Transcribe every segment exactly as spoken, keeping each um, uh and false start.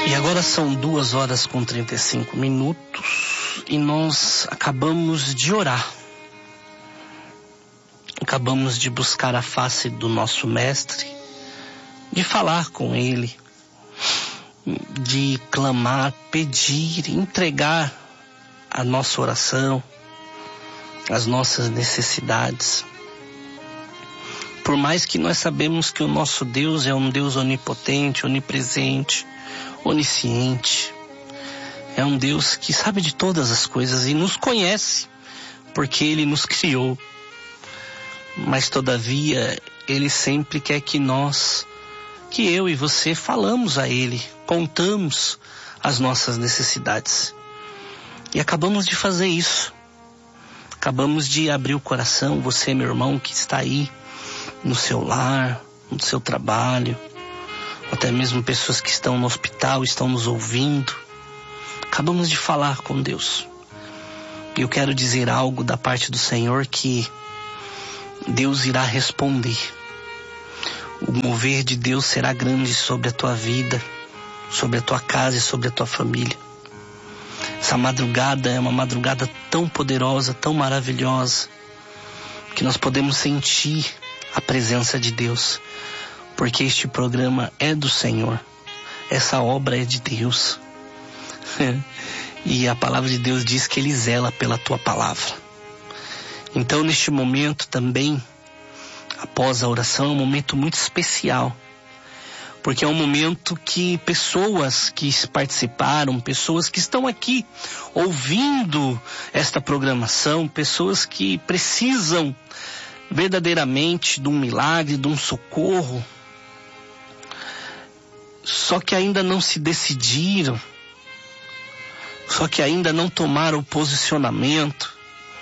E agora são duas horas com trinta e cinco minutos e nós acabamos de orar. Acabamos de buscar a face do nosso mestre, de falar com ele, de clamar, pedir, entregar a nossa oração, as nossas necessidades. Por mais que nós sabemos que o nosso Deus é um Deus onipotente, onipresente, onisciente, é um Deus que sabe de todas as coisas e nos conhece, porque Ele nos criou. Mas todavia, Ele sempre quer que nós, que eu e você falamos a Ele, contamos as nossas necessidades. E acabamos de fazer isso. Acabamos de abrir o coração, você, meu irmão, que está aí no seu lar, no seu trabalho, até mesmo pessoas que estão no hospital, estão nos ouvindo. Acabamos de falar com Deus. E eu quero dizer algo da parte do Senhor, que Deus irá responder. O mover de Deus será grande sobre a tua vida, sobre a tua casa e sobre a tua família. Essa madrugada é uma madrugada tão poderosa, tão maravilhosa, que nós podemos sentir a presença de Deus, porque este programa é do Senhor, essa obra é de Deus. E a palavra de Deus diz que Ele zela pela tua palavra. Então, neste momento também, após a oração, é um momento muito especial, porque é um momento que pessoas que participaram, pessoas que estão aqui ouvindo esta programação, pessoas que precisam verdadeiramente de um milagre, de um socorro, só que ainda não se decidiram, só que ainda não tomaram o posicionamento.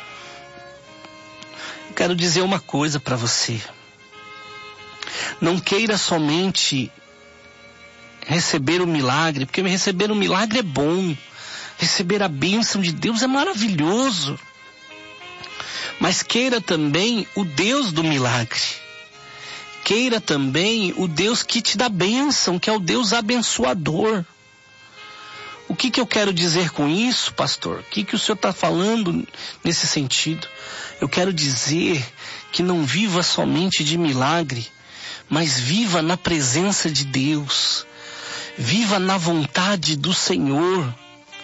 Eu quero dizer uma coisa para você. Não queira somente receber o milagre, porque receber o milagre é bom. Receber a bênção de Deus é maravilhoso. Mas queira também o Deus do milagre. Queira também o Deus que te dá bênção, que é o Deus abençoador. O que que eu quero dizer com isso, pastor? O que que o senhor está falando nesse sentido? Eu quero dizer que não viva somente de milagre, mas viva na presença de Deus. Viva na vontade do Senhor.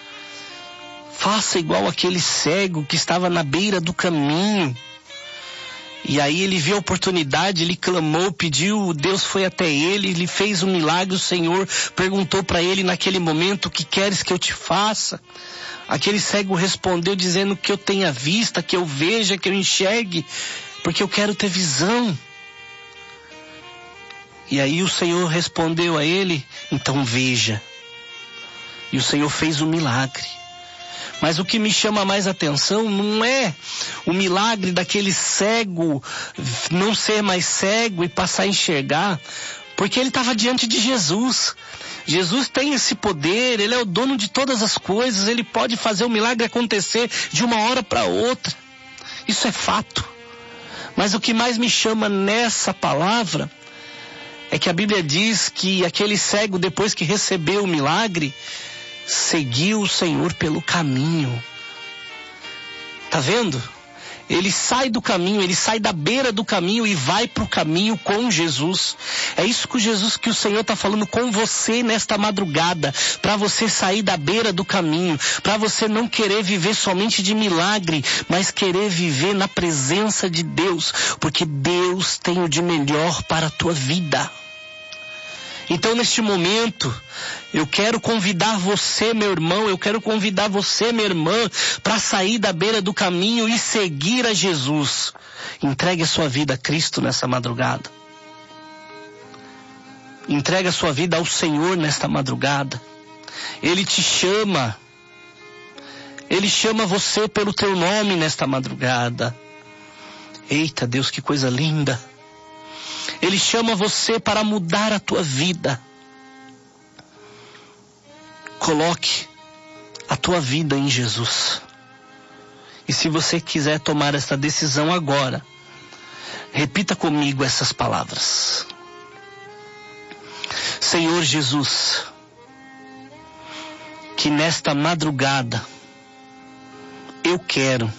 Faça igual aquele cego que estava na beira do caminho. E aí ele viu a oportunidade, ele clamou, pediu, Deus foi até ele, ele fez um milagre, o Senhor perguntou para ele naquele momento: o que queres que eu te faça? Aquele cego respondeu dizendo que eu tenha vista, que eu veja, que eu enxergue, porque eu quero ter visão. E aí o Senhor respondeu a ele: então veja. E o Senhor fez o milagre. Mas o que me chama mais atenção não é o milagre daquele cego não ser mais cego e passar a enxergar, porque ele estava diante de Jesus. Jesus tem esse poder, Ele é o dono de todas as coisas, Ele pode fazer o milagre acontecer de uma hora para outra. Isso é fato. Mas o que mais me chama nessa palavra é que a Bíblia diz que aquele cego, depois que recebeu o milagre, seguiu o Senhor pelo caminho. Tá vendo? Ele sai do caminho, ele sai da beira do caminho e vai para o caminho com Jesus. É isso que o Jesus, que o Senhor está falando com você nesta madrugada, para você sair da beira do caminho, para você não querer viver somente de milagre, mas querer viver na presença de Deus, porque Deus tem o de melhor para a tua vida. Então, neste momento, eu quero convidar você, meu irmão, eu quero convidar você, minha irmã, para sair da beira do caminho e seguir a Jesus. Entregue a sua vida a Cristo nessa madrugada. Entregue a sua vida ao Senhor nesta madrugada. Ele te chama. Ele chama você pelo teu nome nesta madrugada. Eita Deus, que coisa linda. Ele chama você para mudar a tua vida. Coloque a tua vida em Jesus. E se você quiser tomar essa decisão agora, repita comigo essas palavras. Senhor Jesus, que nesta madrugada eu quero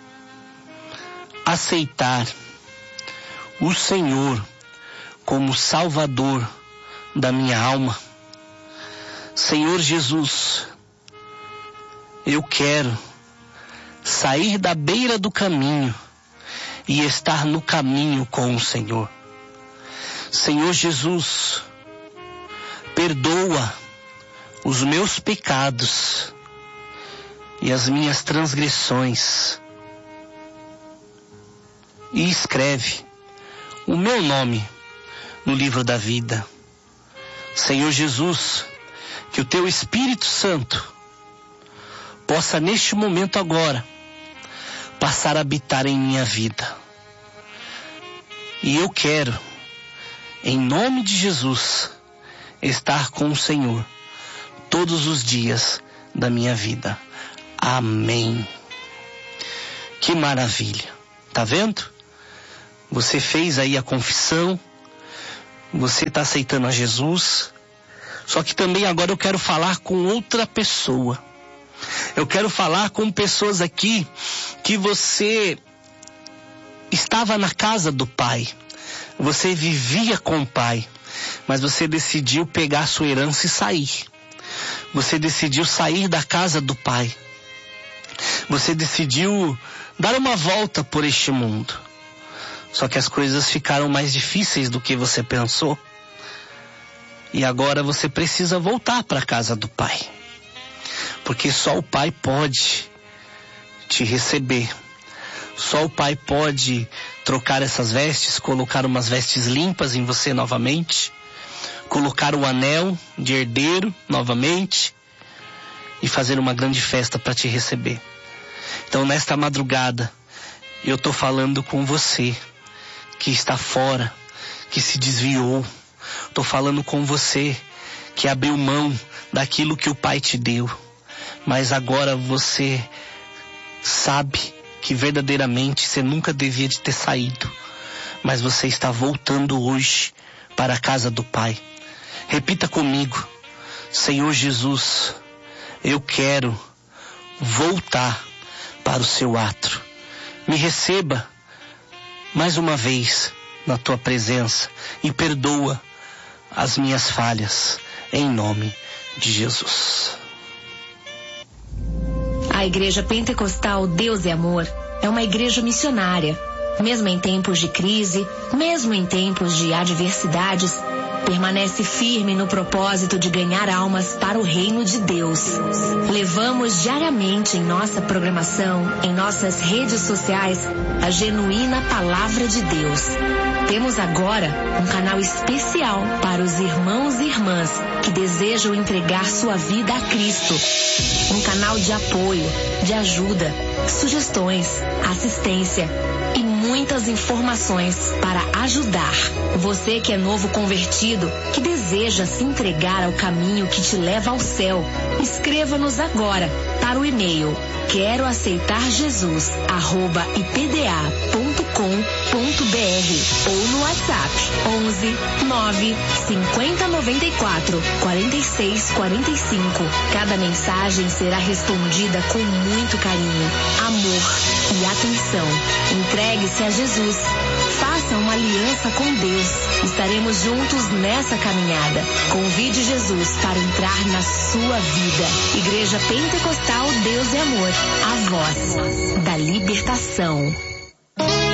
aceitar o Senhor como Salvador da minha alma. Senhor Jesus, eu quero sair da beira do caminho e estar no caminho com o Senhor. Senhor Jesus, perdoa os meus pecados e as minhas transgressões e escreve o meu nome no livro da vida. Senhor Jesus, que o Teu Espírito Santo possa neste momento agora passar a habitar em minha vida. E eu quero, em nome de Jesus, estar com o Senhor todos os dias da minha vida. Amém. Que maravilha. Tá vendo? Você fez aí a confissão, você está aceitando a Jesus, só que também agora eu quero falar com outra pessoa. Eu quero falar com pessoas aqui que você estava na casa do Pai, você vivia com o Pai, mas você decidiu pegar sua herança e sair. Você decidiu sair da casa do Pai. Você decidiu dar uma volta por este mundo. Só que as coisas ficaram mais difíceis do que você pensou. E agora você precisa voltar para a casa do Pai. Porque só o Pai pode te receber. Só o Pai pode trocar essas vestes, colocar umas vestes limpas em você novamente, colocar o anel de herdeiro novamente e fazer uma grande festa para te receber. Então, nesta madrugada, eu estou falando com você que está fora, que se desviou. Estou falando com você que abriu mão daquilo que o Pai te deu. Mas agora você sabe que verdadeiramente você nunca devia de ter saído. Mas você está voltando hoje para a casa do Pai. Repita comigo: Senhor Jesus, eu quero voltar para o seu átrio. Me receba mais uma vez na tua presença e perdoa as minhas falhas, em nome de Jesus. A Igreja Pentecostal Deus é Amor é uma igreja missionária. Mesmo em tempos de crise, mesmo em tempos de adversidades, permanece firme no propósito de ganhar almas para o reino de Deus. Levamos diariamente em nossa programação, em nossas redes sociais, a genuína palavra de Deus. Temos agora um canal especial para os irmãos e irmãs que desejam entregar sua vida a Cristo. Um canal de apoio, de ajuda, sugestões, assistência e muitas informações para ajudar. Você que é novo convertido, que deseja se entregar ao caminho que te leva ao céu, escreva-nos agora para o e-mail quero aceitar Jesus arroba i p d a ponto com ponto b r ou no WhatsApp onze nove cinquenta noventa e quatro quarenta e seis quarenta e cinco. Cada mensagem será respondida com muito carinho, amor e atenção. Entregue-se a Jesus. Faça uma aliança com Deus. Estaremos juntos nessa caminhada. Convide Jesus para entrar na sua vida. Igreja Pentecostal Deus é Amor. A voz da libertação.